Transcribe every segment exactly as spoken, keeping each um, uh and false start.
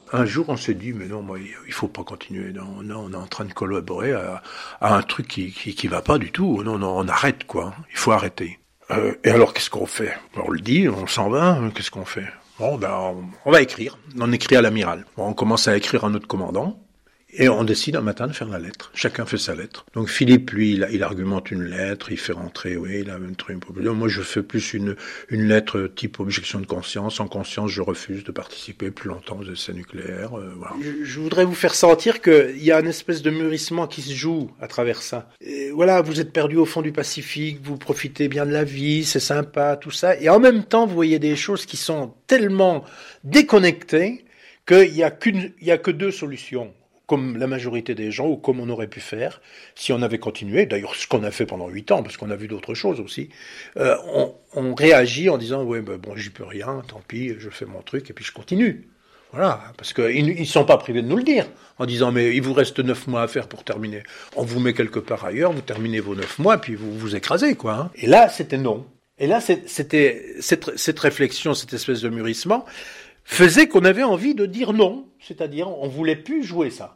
Un jour, on s'est dit, mais non, moi, il faut pas continuer. Non, non, on est en train de collaborer à, à un truc qui, qui, qui va pas du tout. Non, non, on arrête, quoi. Il faut arrêter. Euh, et alors, qu'est-ce qu'on fait? On le dit, on s'en va, qu'est-ce qu'on fait? Bon, ben, on, on va écrire. On écrit à l'amiral. Bon, on commence à écrire à notre commandant. Et on décide un matin de faire la lettre. Chacun fait sa lettre. Donc Philippe, lui, il, il argumente une lettre, il fait rentrer, oui, il a même truc. Moi, je fais plus une, une lettre type objection de conscience. En conscience, je refuse de participer plus longtemps aux essais nucléaires. Euh, voilà. Je, je voudrais vous faire sentir qu'il y a une espèce de mûrissement qui se joue à travers ça. Et voilà, vous êtes perdu au fond du Pacifique, vous profitez bien de la vie, c'est sympa, tout ça. Et en même temps, vous voyez des choses qui sont tellement déconnectées qu'il y a qu'une, il y a que deux solutions. Comme la majorité des gens, ou comme on aurait pu faire, si on avait continué, d'ailleurs ce qu'on a fait pendant huit ans, parce qu'on a vu d'autres choses aussi, euh, on, on réagit en disant, ouais, ben bon, j'y peux rien, tant pis, je fais mon truc, et puis je continue. Voilà, parce qu'ils ne sont pas privés de nous le dire, en disant, mais il vous reste neuf mois à faire pour terminer. On vous met quelque part ailleurs, vous terminez vos neuf mois, puis vous vous écrasez, quoi. Hein. Et là, c'était non. Et là, c'était cette, cette réflexion, cette espèce de mûrissement, faisait qu'on avait envie de dire non, c'est-à-dire on voulait plus jouer ça.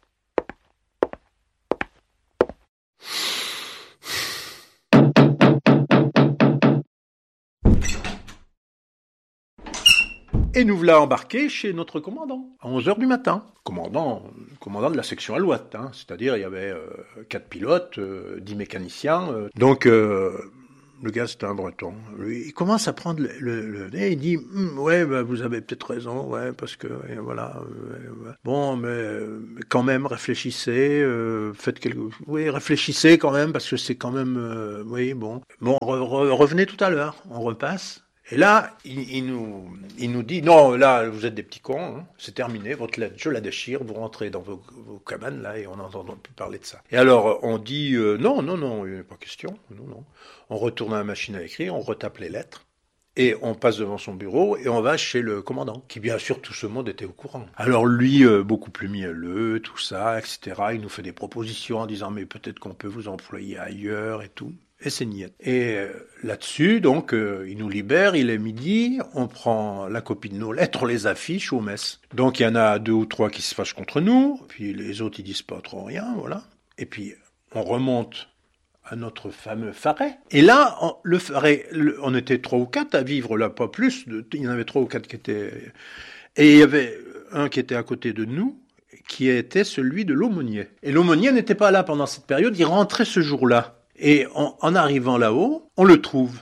Et nous voilà embarqués chez notre commandant, à onze heures du matin. Commandant, commandant de la section Alouette, hein, c'est-à-dire il y avait euh, quatre pilotes, euh, dix mécaniciens. Euh, donc euh, le gars c'était un breton. Lui, il commence à prendre le, le, le nez, il dit hm, ouais bah, vous avez peut-être raison, ouais parce que ouais, voilà. Euh, ouais. Bon mais, euh, quand même réfléchissez, euh, faites quelque, oui réfléchissez quand même parce que c'est quand même, euh, oui bon, bon re, re, revenez tout à l'heure, on repasse. Et là, il, il, nous, il nous dit, non, là, vous êtes des petits cons, hein, c'est terminé, votre lettre, je la déchire, vous rentrez dans vos, vos cabanes, là, et on n'entend plus parler de ça. Et alors, on dit, euh, non, non, non, il n'y a pas question, non, non. On retourne à la machine à écrire, on retape les lettres, et on passe devant son bureau, et on va chez le commandant, qui bien sûr, tout ce monde était au courant. Alors lui, euh, beaucoup plus mielleux, tout ça, et cetera, il nous fait des propositions en disant, mais peut-être qu'on peut vous employer ailleurs, et tout. Et c'est niette. Et euh, là-dessus, donc, euh, il nous libère, il est midi, on prend la copie de nos lettres, on les affiche au mess. Donc, il y en a deux ou trois qui se fâchent contre nous, puis les autres, ils disent pas trop rien, voilà. Et puis, on remonte à notre fameux Faret. Et là, on, le Faret, le, on était trois ou quatre à vivre là, pas plus, de, il y en avait trois ou quatre qui étaient... Et il y avait un qui était à côté de nous, qui était celui de l'aumônier. Et l'aumônier n'était pas là pendant cette période, il rentrait ce jour-là. Et en, en arrivant là-haut, on le trouve.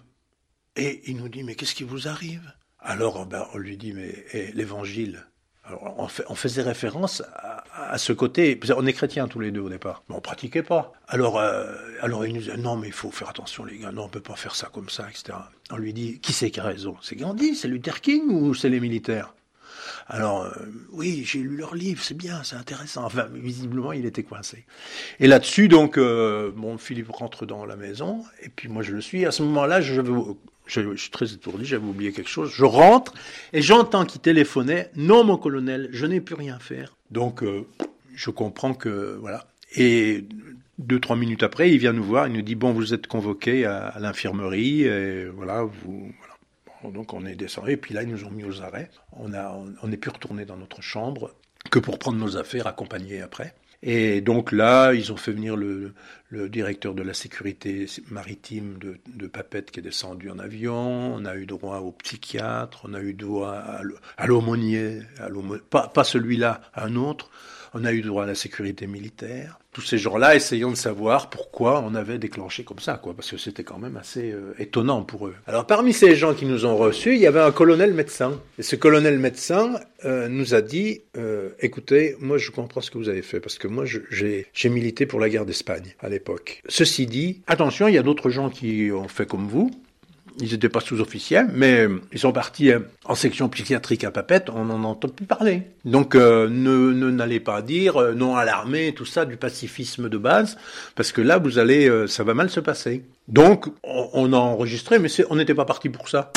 Et il nous dit, mais qu'est-ce qui vous arrive? Alors ben, on lui dit, mais eh, l'évangile. Alors on, fait, on faisait référence à, à ce côté. On est chrétiens tous les deux au départ, mais on pratiquait pas. Alors, euh, alors il nous dit, non mais il faut faire attention les gars, non on peut pas faire ça comme ça, et cetera. On lui dit, qui c'est qui a raison? C'est Gandhi, c'est Luther King ou c'est les militaires? Alors, euh, oui, j'ai lu leur livre, c'est bien, c'est intéressant. Enfin, visiblement, il était coincé. Et là-dessus, donc, euh, bon, Philippe rentre dans la maison, et puis moi, je le suis. À ce moment-là, je, je, je suis très étourdi, j'avais oublié quelque chose. Je rentre, et j'entends qu'il téléphonait. Non, mon colonel, je n'ai plus rien à faire. Donc, euh, je comprends que, voilà. Et deux, trois minutes après, il vient nous voir, il nous dit, bon, vous êtes convoqué à, à l'infirmerie, et voilà, vous... Voilà. Donc on est descendu, et puis là ils nous ont mis aux arrêts. On a, on n'est plus retourné dans notre chambre que pour prendre nos affaires, accompagnées après. Et donc là, ils ont fait venir le, le directeur de la sécurité maritime de, de Papeete qui est descendu en avion. On a eu droit au psychiatre, on a eu droit à l'aumônier, à l'aumônier, pas, pas celui-là, un autre. On a eu droit à la sécurité militaire. Tous ces gens-là essayant de savoir pourquoi on avait déclenché comme ça, quoi, parce que c'était quand même assez euh, étonnant pour eux. Alors parmi ces gens qui nous ont reçus, il y avait un colonel médecin. Et ce colonel médecin euh, nous a dit euh, « Écoutez, moi je comprends ce que vous avez fait, parce que moi je, j'ai, j'ai milité pour la guerre d'Espagne à l'époque. Ceci dit, attention, il y a d'autres gens qui ont fait comme vous. » Ils n'étaient pas sous-officiels, mais ils sont partis en section psychiatrique à Papeete, on n'en entend plus parler. Donc euh, ne, ne n'allez pas dire euh, non à l'armée, tout ça, du pacifisme de base, parce que là, vous allez, euh, ça va mal se passer. Donc, on, on a enregistré, mais c'est, on n'était pas parti pour ça.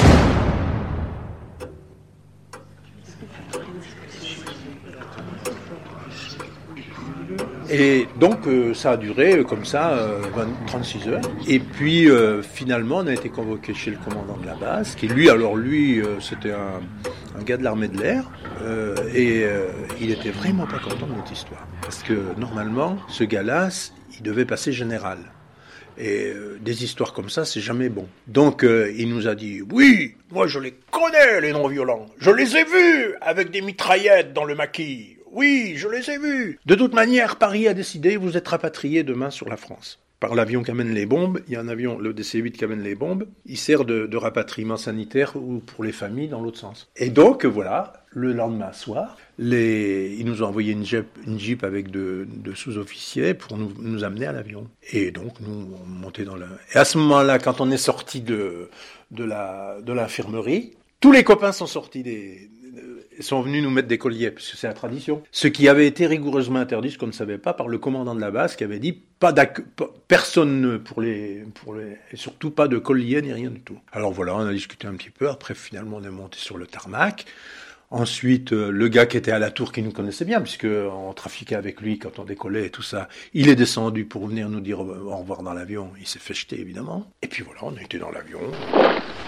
Et donc euh, ça a duré euh, comme ça euh, vingt, trente-six heures. Et puis euh, finalement on a été convoqué chez le commandant de la base, qui lui, alors lui, euh, c'était un, un gars de l'armée de l'air, euh, et euh, il était vraiment pas content de notre histoire. Parce que normalement, ce gars-là, il devait passer général. Et euh, des histoires comme ça, c'est jamais bon. Donc euh, il nous a dit, oui, moi je les connais les non-violents. Je les ai vus avec des mitraillettes dans le maquis. Oui, je les ai vus. De toute manière, Paris a décidé, vous êtes rapatriés demain sur la France. Par l'avion qui amène les bombes, il y a un avion, le D C huit qui amène les bombes, il sert de, de rapatriement sanitaire ou pour les familles dans l'autre sens. Et donc voilà, le lendemain soir, les, ils nous ont envoyé une jeep, une jeep avec de, de sous-officiers pour nous, nous amener à l'avion. Et donc nous on montait dans le... Et à ce moment-là, quand on est sorti de, de, la, de l'infirmerie, tous les copains sont sortis des... sont venus nous mettre des colliers, parce que c'est la tradition. Ce qui avait été rigoureusement interdit, ce qu'on ne savait pas, par le commandant de la base, qui avait dit pas d'acc- pas, personne pour les, pour les, et surtout pas de colliers ni rien du tout. Alors voilà, on a discuté un petit peu. Après, finalement, on est monté sur le tarmac. Ensuite, euh, le gars qui était à la tour, qui nous connaissait bien, puisque on trafiquait avec lui quand on décollait et tout ça, il est descendu pour venir nous dire au revoir dans l'avion. Il s'est fait jeter, évidemment. Et puis voilà, on était dans l'avion.